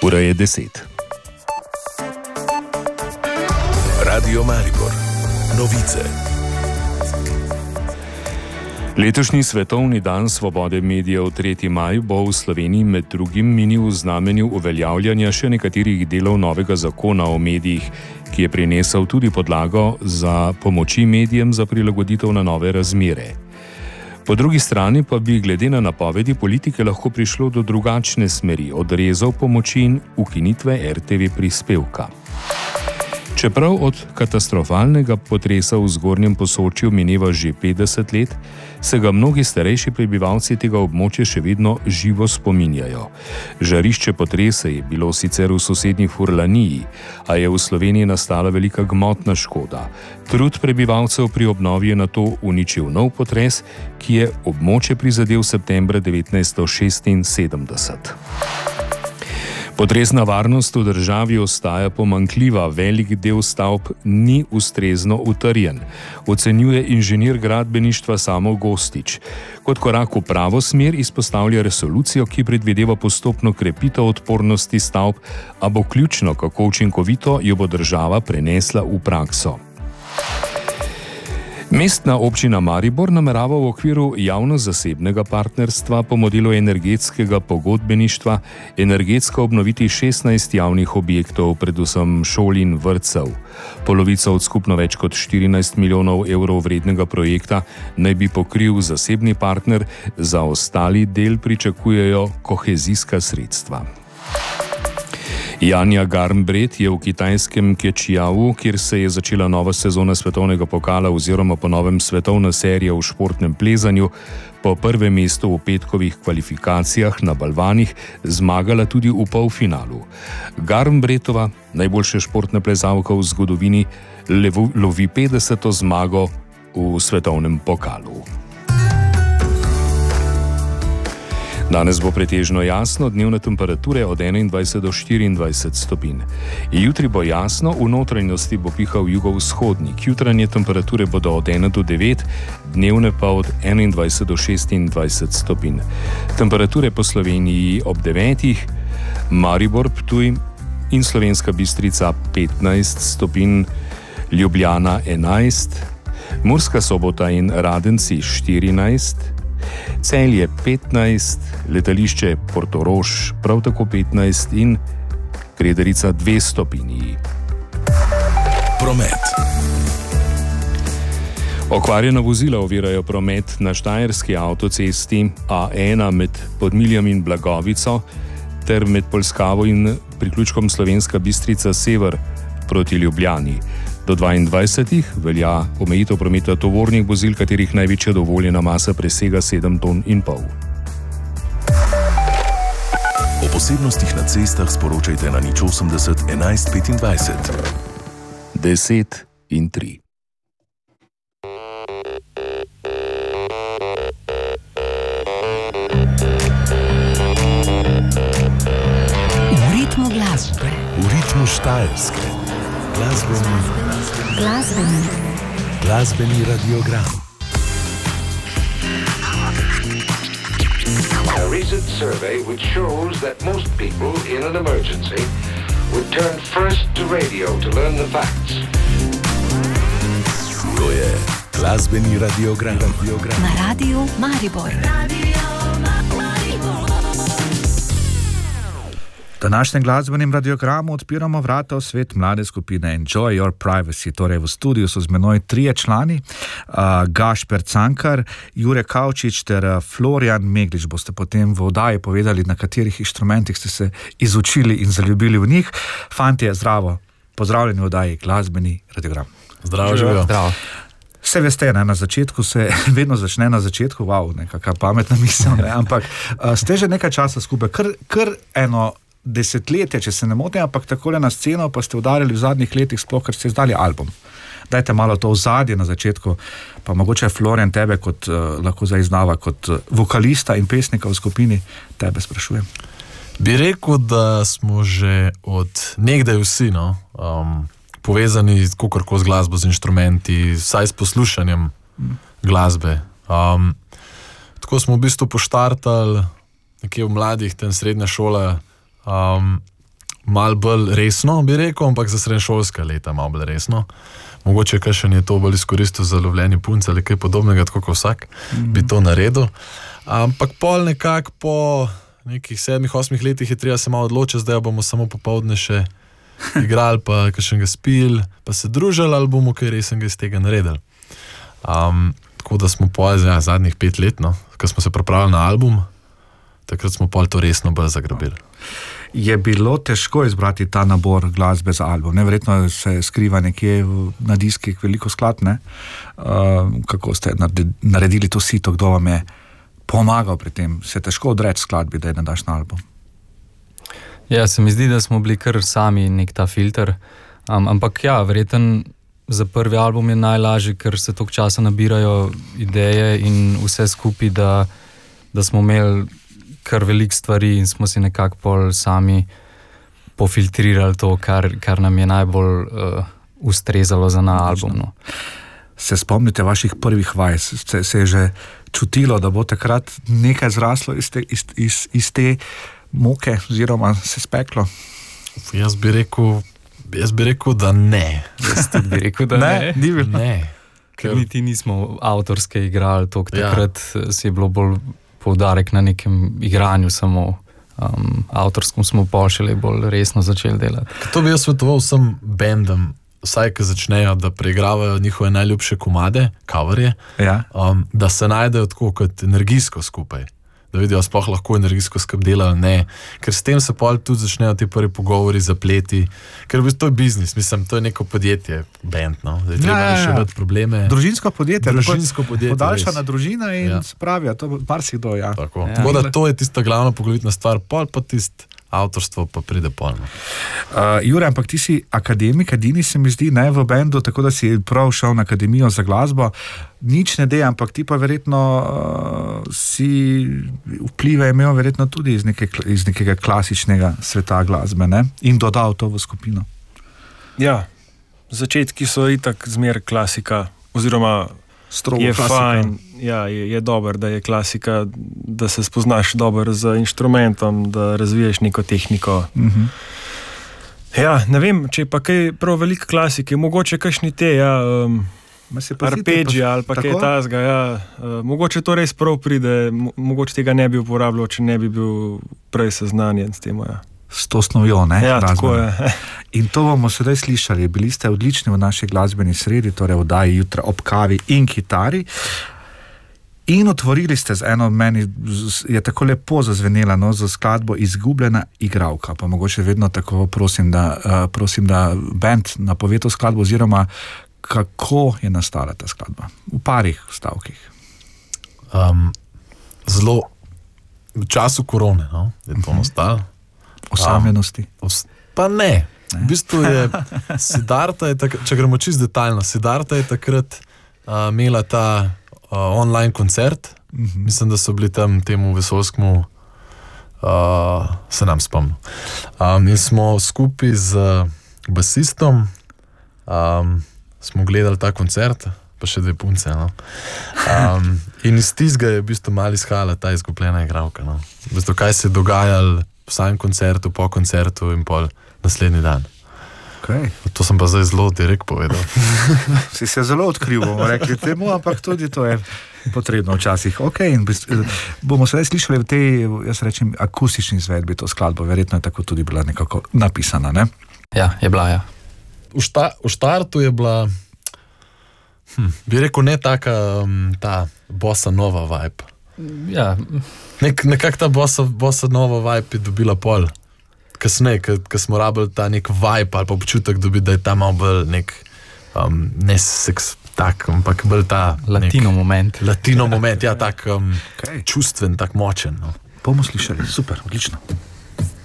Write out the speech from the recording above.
Ura je 10. Radio Maribor. Novice. Letošnji svetovni dan svobode medijev 3. maj bo v Sloveniji med drugim minil v znamenju uveljavljanja še nekaterih delov novega zakona o medijih, ki je prinesel tudi podlago za pomoči medijem za prilagoditev na nove razmere. Po drugi strani pa bi glede na napovedi politike lahko prišlo do drugačne smeri od rezov pomoči in ukinitve RTV prispevka. Čeprav od katastrofalnega potresa v Zgornjem Posočju mineva že 50 let, se ga mnogi starejši prebivalci tega območja še vedno živo spominjajo. Žarišče potresa je bilo sicer v sosednji Furlaniji, a je v Sloveniji nastala velika gmotna škoda. Trud prebivalcev pri obnovi je nato uničil nov potres, ki je območje prizadel septembra 1976. Potresna varnost v državi ostaja pomanjkljiva, velik del stavb ni ustrezno utrjen, ocenjuje inženir gradbeništva Samo Gostič. Kot korak v pravo smer izpostavlja resolucijo, ki predvideva postopno krepitev odpornosti stavb, a bo ključno, kako učinkovito jo bo država prenesla v prakso. Mestna občina Maribor namerava v okviru javno-zasebnega partnerstva po modelu energetskega pogodbeništva energetsko obnoviti 16 javnih objektov, predvsem šol in vrtcev. Polovico od skupno več kot 14 milijonov evrov vrednega projekta naj bi pokril zasebni partner, za ostali del pričakujejo kohezijska sredstva. Janja Garnbret je v kitajskem Kečijavu, kjer se je začela nova sezona svetovnega pokala oziroma po novem svetovna serija v športnem plezanju, po prvem mestu v petkovih kvalifikacijah na balvanih zmagala tudi v polfinalu. Garnbretova, najboljša športna plezalka v zgodovini, lovi 50. zmago v svetovnem pokalu. Danes bo pretežno jasno, dnevne temperature od 21 do 24 stopinj. Jutri bo jasno, v notranjosti bo pihal jugovzhodnik, jutranje temperature bodo od 1 do 9, dnevne pa od 21 do 26 stopinj. Temperature po Sloveniji ob 9, Maribor, Ptuj in Slovenska Bistrica 15 stopinj, Ljubljana 11, Murska Sobota in Radenci 14, Celje 15, letališče Portorož prav tako 15 in Krederica 2 stopinji. Promet. Okvarjena vozila ovirajo promet na štajerski avtocesti A1 med Podmiljem in Blagovico ter med Polskavo in priključkom Slovenska Bistrica sever proti Ljubljani. Do 22 velja omejitev prometa tovornih vozil, katerih največja dovoljena masa presega 7,5 ton. O posebnostih na cestah sporočajte na 080 11 25. 10 in 3. V ritmu glasbe. V ritmu Štajerske. Glasbeni radiogram. A recent survey which shows that most people in an emergency would turn first to radio to learn the facts. To je glasbeni radiogram. Na Radiu Maribor. V današnjem glasbenem radiogramu odpiramo vrata v svet mlade skupine Enjoy Your Privacy. Torej v studiu so z menoj 3 člani, Gašper Cankar, Jure Kavčič ter Florian Meglič. Boste potem v oddaji povedali, na katerih inštrumentih ste se izučili in zaljubili v njih. Fantje, zdravo, pozdravljeni v oddaji glasbeni radiogram. Zdravo, živijo. Zdravo. Vse veste, na začetku se vedno začne na začetku, nekakva pametna misel, ampak ste že nekaj časa skupaj, kar eno desetletje, če se ne motim, ampak takole na sceno pa ste udarili v zadnjih letih, sploh ker ste izdali album. Dajte malo to ozadje na začetku, pa mogoče Florian tebe kot lahko zaiznava kot vokalista in pesnika v skupini, tebe sprašujem. Bi rekel, da smo že od nekdaj vsi povezani kakorkoli z glasbo, z inštrumenti, vsaj s poslušanjem glasbe. Tako smo v bistvu poštartali nekje v mladih, ten srednja šola, malo bolj resno, bi rekel, ampak za srednješolska leta malo bolj resno. Mogoče kakšen je to bolj izkoristil za lovljenje punce ali kaj podobnega, tako kot vsak bi to naredil. Ampak pol nekako po nekih 7-8 letih je treba se malo odločiti, zdaj bomo samo popoldne še igrali, pa kakšnega spil, pa se družili, ali bomo kaj resnega iz tega naredili. Tako da smo zadnjih 5 let, no, ko smo se pripravili na album, takrat smo pol to resno bolj zagrabili. Je bilo težko izbrati ta nabor glasbe za album? Neverjetno se skriva nekje na diskih veliko skladb, ne? Kako ste naredili to sito, kdo vam je pomagal pri tem? Se je težko odreči skladbi, da je ne daš na album? Ja, se mi zdi, da smo bili kar sami nek ta filter, ampak ja, verjetno za prvi album je najlažje, ker se toliko časa nabirajo ideje in vse skupaj, da smo imeli kar veliko stvari in smo si nekako pol sami pofiltrirali to, kar nam je najbolj ustrezalo za na album. No. Se spomnite vaših prvih vaj? Se je že čutilo, da bo takrat nekaj zraslo iz te moke oziroma se speklo? Jaz bi rekel, da ne. Jaz tudi bi rekel, da ne. Ne. Ker niti nismo avtorske igrali, takrat si je bilo bolj poudarek na nekem igranju samo. Avtorskom smo šele bolj resno začeli delati. To bi jaz svetoval vsem bendom, vsaj ko začnejo, da preigravajo njihove najljubše komade, coverje, da se najdejo tako kot energijsko skupaj. Da vidijo, sploh lahko energijsko skupaj delajo, ne. Ker s tem se pol tudi začnejo ti prvi pogovori, zapleti. Ker to je biznis, mislim, to je neko podjetje, band, no. Zdaj treba reševati probleme. Družinsko podjetje. Podaljšana res. družina in se pravijo, to marsikdo, ja. Tako da to je tista glavna poglavitna stvar, pol pa tist avtorstvo pa pride polno. Jure, ampak ti si akademik, edini se mi zdi, ne, v bendu, tako da si prav šel na akademijo za glasbo. Nič ne de, ampak ti pa verjetno si vplive imel verjetno tudi iz nekega klasičnega sveta glasbe, ne? In dodal to v skupino. Ja, začetki so itak zmer klasika, oziroma strogo je klasika. Fajn, ja, je dober, da je klasika, da se spoznaš dober z inštrumentom, da razviješ neko tehniko. Ja, ne vem, če pa kaj prav velike klasike, mogoče kakšni te, arpeggi ali pa kaj tazga, mogoče to res prav pride, mogoče tega ne bi uporabljal, če ne bi bil prej seznanjen s tem, S to snovjo, ne? Ja, tako je. In to bomo sedaj slišali. Bili ste odlični v naši glasbeni sredi, torej v oddaji Jutra ob kavi in kitari. In otvorili ste z eno, meni je tako lepo zazvenela, no, za skladbo Izgubljena igralka. Pa mogoče vedno tako prosim, da band napove to skladbo, oziroma kako je nastala ta skladba? V parih stavkih. Zelo v času korone, no, je to nastalo. Osamljenosti? Pa ne. V bistvu je Siddharta, če gremo čisto detaljno, Siddharta je takrat imela ta online koncert. Mislim, da so bili tam temu vesoljskemu, se nam spomnil. In smo skupaj z basistom smo gledali ta koncert, pa še 2 punce. No. In iz tistega je v bistvu malo izhajala ta izgubljena igralka. No. V bistvu, kaj se je dogajalo v samem koncertu, po koncertu in pol naslednji dan. Okay. To sem pa zdaj zelo direkt povedal. Si se zelo odkril, bomo rekli temu, ampak tudi to je potrebno včasih. Ok, in bomo sedaj slišali v tej, jaz rečem, akustični izvedbi to skladbo. Verjetno je tako tudi bila nekako napisana, ne? Ja, je bila, ja. V štartu je bila, bi rekel, ne taka ta bossa nova vibe. Ja. Nekako ta bossa nova vibe je dobila pol. Kasneje, ko smo rabili ta nek vibe ali pa občutek dobiti, da je ta malo bolj nek ne seks tak, ampak bolj ta latino moment. Latino moment, ja, tak čustven, tak močen. No. Bomo slišali, super, odlično.